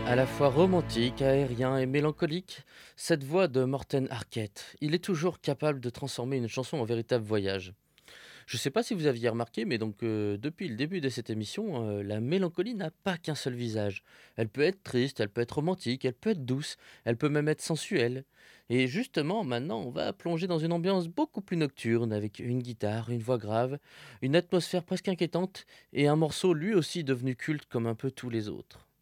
À la fois romantique, aérien et mélancolique, cette voix de Morten Harket, il est toujours capable de transformer une chanson en véritable voyage. Je ne sais pas si vous aviez remarqué, mais depuis le début de cette émission, la mélancolie n'a pas qu'un seul visage. Elle peut être triste, elle peut être romantique, elle peut être douce, elle peut même être sensuelle. Et justement, maintenant, on va plonger dans une ambiance beaucoup plus nocturne, avec une guitare, une voix grave, une atmosphère presque inquiétante, et un morceau lui aussi devenu culte comme un peu tous les autres.